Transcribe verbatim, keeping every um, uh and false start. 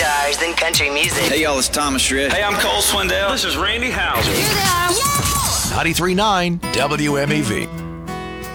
stars than country music. Hey, y'all, it's Thomas Rhett. Hey, I'm Cole Swindell. This is Randy Houser. Yeah. ninety-three point nine W M E V.